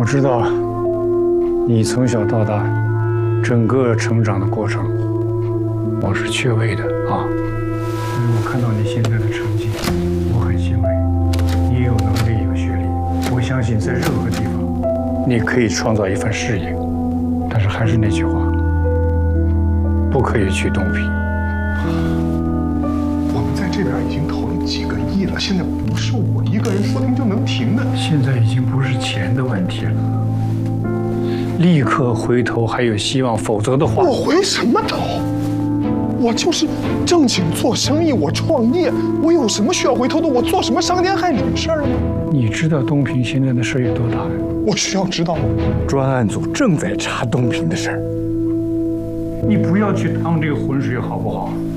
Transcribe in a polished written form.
我知道你从小到大整个成长的过程，我是缺位的啊。但是我看到你现在的成绩，我很欣慰。你也有能力，有学历，我相信在任何地方，你可以创造一番事业。但是还是那句话，不可以去东平。 我们在这边已经投了几个亿了，现在不是我一个人说停就能停的。 现在已经不是钱的问题了，立刻回头还有希望，否则的话， 我回什么头？我就是正经做生意，我创业，我有什么需要回头的？我做什么伤天害理的事儿了吗？ 你知道东平现在的事有多大呀？ 我需要知道吗？ 专案组正在查东平的事儿。 你不要去趟这个浑水，好不好？